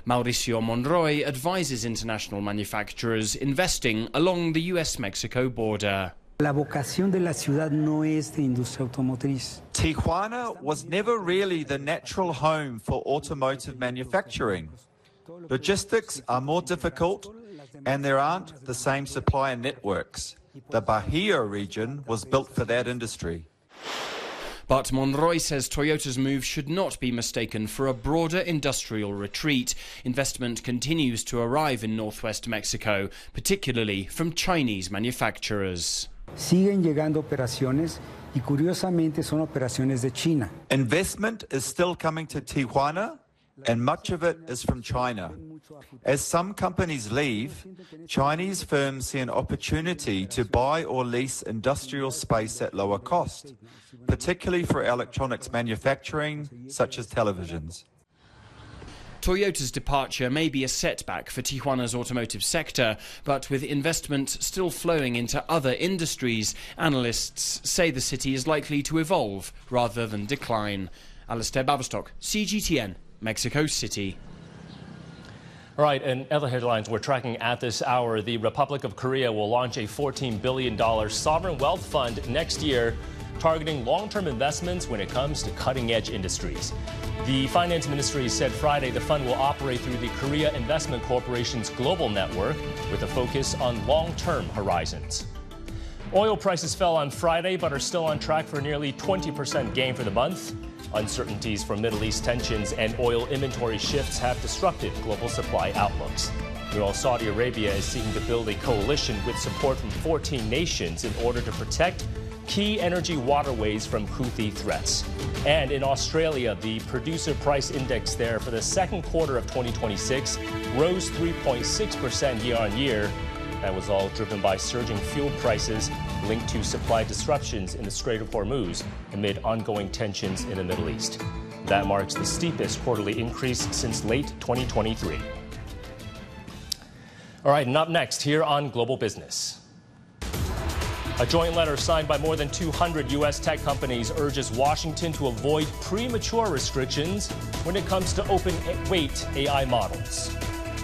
Mauricio Monroy advises international manufacturers investing along the US-Mexico border. La vocación de la ciudad no es de industria automotriz. Tijuana was never really the natural home for automotive manufacturing. Logistics are more difficult and there aren't the same supplier networks. The Bahia region was built for that industry. But Monroy says Toyota's move should not be mistaken for a broader industrial retreat. Investment continues to arrive in northwest Mexico, particularly from Chinese manufacturers. Siguen llegando operaciones y curiosamente son operaciones de China. Investment is still coming to Tijuana, and much of it is from China. As some companies leave, Chinese firms see an opportunity to buy or lease industrial space at lower cost, particularly for electronics manufacturing, such as televisions. Toyota's departure may be a setback for Tijuana's automotive sector, but with investment still flowing into other industries, analysts say the city is likely to evolve rather than decline. Alistair Baverstock, CGTN, Mexico City. All right, and other headlines we're tracking at this hour. The Republic of Korea will launch a $14 billion sovereign wealth fund next year, targeting long-term investments when it comes to cutting-edge industries. The Finance Ministry said Friday the fund will operate through the Korea Investment Corporation's global network with a focus on long-term horizons. Oil prices fell on Friday but are still on track for nearly 20% gain for the month. Uncertainties from Middle East tensions and oil inventory shifts have disrupted global supply outlooks. Meanwhile, Saudi Arabia is seeking to build a coalition with support from 14 nations in order to protect key energy waterways from Houthi threats. And in Australia, the producer price index there for the second quarter of 2026 rose 3.6% year on year. That was all driven by surging fuel prices linked to supply disruptions in the Strait of Hormuz amid ongoing tensions in the Middle East. That marks the steepest quarterly increase since late 2023. All right, and up next here on Global Business. A joint letter signed by more than 200 U.S. tech companies urges Washington to avoid premature restrictions when it comes to open-weight AI models.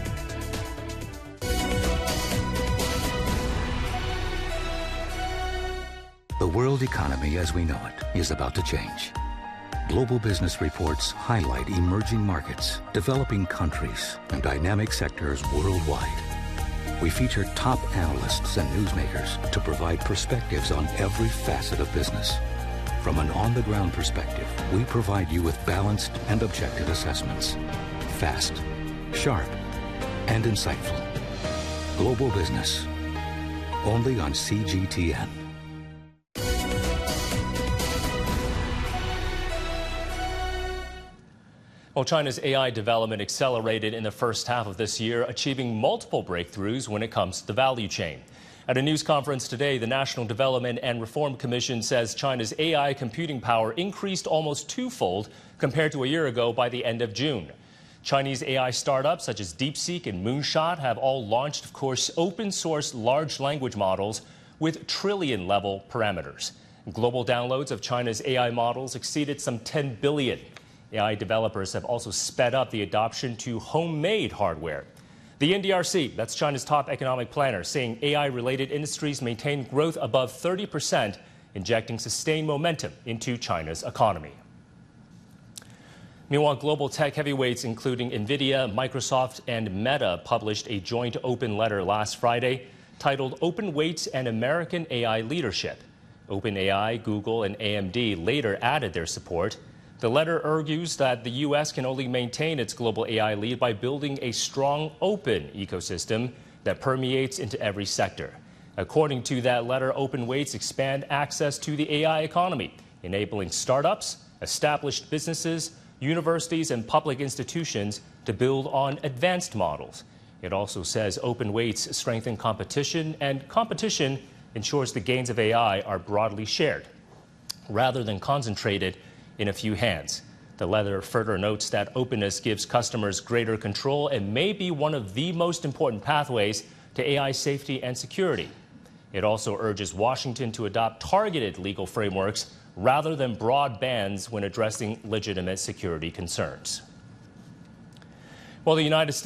The world economy as we know it is about to change. Global Business reports highlight emerging markets, developing countries, and dynamic sectors worldwide. We feature top analysts and newsmakers to provide perspectives on every facet of business. From an on-the-ground perspective, we provide you with balanced and objective assessments. Fast, sharp, and insightful. Global Business. Only on CGTN. Well, China's AI development accelerated in the first half of this year, achieving multiple breakthroughs when it comes to the value chain. At a news conference today, the National Development and Reform Commission says China's AI computing power increased almost twofold compared to a year ago by the end of June. Chinese AI startups such as DeepSeek and Moonshot have all launched, of course, open-source large language models with trillion-level parameters. Global downloads of China's AI models exceeded some 10 billion. AI developers have also sped up the adoption to homemade hardware. The NDRC, that's China's top economic planner, saying AI-related industries maintain growth above 30%, injecting sustained momentum into China's economy. Meanwhile, global tech heavyweights, including NVIDIA, Microsoft, and Meta, published a joint open letter last Friday titled Open Weights and American AI Leadership. OpenAI, Google, and AMD later added their support. The letter argues that the U.S. can only maintain its global AI lead by building a strong, open ecosystem that permeates into every sector. According to that letter, open weights expand access to the AI economy, enabling startups, established businesses, universities, and public institutions to build on advanced models. It also says open weights strengthen competition, and competition ensures the gains of AI are broadly shared, rather than concentrated in a few hands. The letter further notes that openness gives customers greater control and may be one of the most important pathways to AI safety and security. It also urges Washington to adopt targeted legal frameworks rather than broad bans when addressing legitimate security concerns. Well, the United States